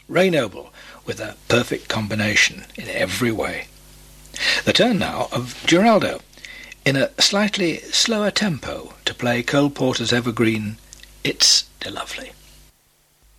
Ray Noble, with a perfect combination in every way. The turn now of Giraldo, in a slightly slower tempo, to play Cole Porter's evergreen It's De Lovely.